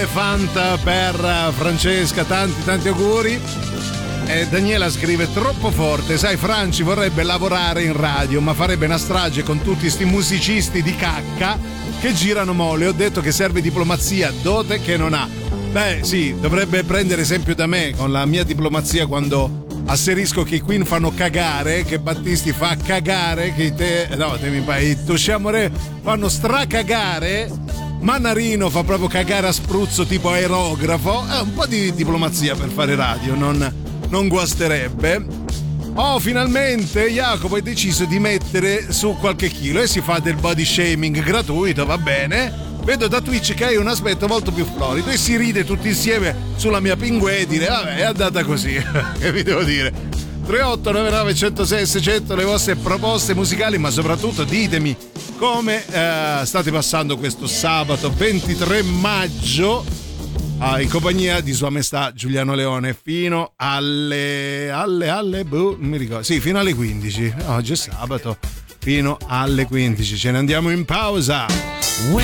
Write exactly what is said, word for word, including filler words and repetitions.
Fanta per Francesca, tanti tanti auguri. E Daniela scrive: troppo forte, sai, Franci vorrebbe lavorare in radio ma farebbe una strage con tutti sti musicisti di cacca che girano mole. Ho detto che serve diplomazia, dote che non ha. Beh sì, dovrebbe prendere esempio da me con la mia diplomazia quando asserisco che i Queen fanno cagare, che Battisti fa cagare, che te no te mi fai Tosciamore fanno stracagare, Mannarino fa proprio cagare a spruzzo tipo aerografo. Eh, un po' di diplomazia per fare radio non, non guasterebbe. Oh, finalmente Jacopo hai deciso di mettere su qualche chilo e si fa del body shaming gratuito, va bene. Vedo da Twitch che hai un aspetto molto più florido e si ride tutti insieme sulla mia pingue e dire vabbè è andata così. Che vi devo dire? tre otto nove nove uno zero sei sei zero zero le vostre proposte musicali, ma soprattutto ditemi come eh, state passando questo sabato ventitré maggio ah, in compagnia di Sua Maestà Giuliano Leone fino alle alle alle boh, non mi ricordo, sì, fino alle quindici. Oggi è sabato, fino alle quindici ce ne andiamo in pausa.